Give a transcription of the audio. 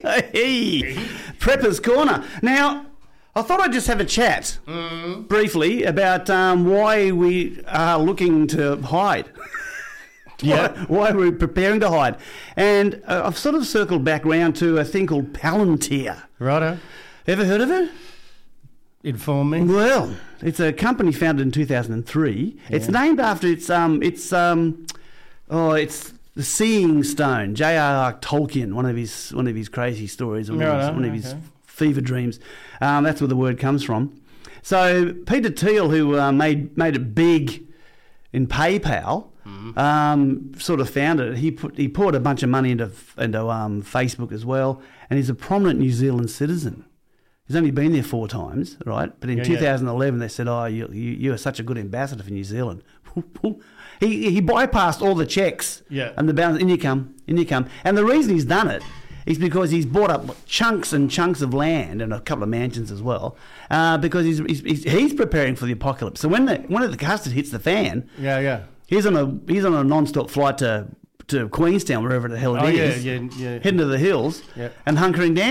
Hey, Prepper's Corner. Now, I thought I'd just have a chat briefly about why we are looking to hide. Why we're preparing to hide. And I've sort of circled back round to a thing called Palantir. Righto. Ever heard of it? Inform me. Well, it's a company founded in 2003. Yeah. It's named after it's the Seeing Stone, J.R.R. Tolkien, one of his crazy stories, one of his fever dreams. That's where the word comes from. So Peter Thiel, who made it big in PayPal, sort of founded it. He poured a bunch of money into Facebook as well, and he's a prominent New Zealand citizen. He's only been there 4 times, right? But in 2011, they said, "Oh, you are such a good ambassador for New Zealand." He bypassed all the checks and the balance. In you come. And the reason he's done it is because he's bought up chunks and chunks of land and a couple of mansions as well, because he's preparing for the apocalypse. So when the custard hits the fan, he's on a non-stop flight to Queenstown, wherever the hell it is, heading to the hills and hunkering down.